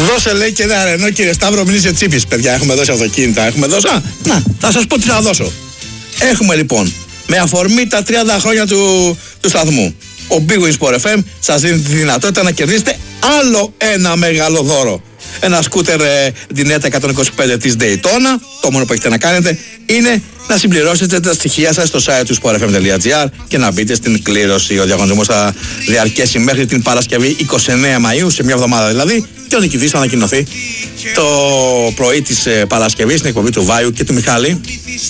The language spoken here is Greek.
Δώσε, λέει, και ένα Ρενό, κύριε Σταύρο, μην είσαι τσίπης. Παιδιά, έχουμε δώσει αυτοκίνητα. Έχουμε δώσει. Να, θα σας πω τι θα δώσω. Έχουμε λοιπόν, με αφορμή τα 30 χρόνια του σταθμού, ο Big Win Sport FM σας δίνει τη δυνατότητα να κερδίσετε άλλο ένα μεγάλο δώρο. Ένα σκούτερ Dinetta 125 της Daytona. Το μόνο που έχετε να κάνετε είναι να συμπληρώσετε τα στοιχεία σας στο site του sportfm.gr και να μπείτε στην κλήρωση. Ο διαγωνισμός θα διαρκέσει μέχρι την Παρασκευή 29 Μαΐου, σε μια εβδομάδα δηλαδή, και ο νικητής θα ανακοινωθεί το πρωί της Παρασκευής στην εκπομπή του Βάιου και του Μιχάλη.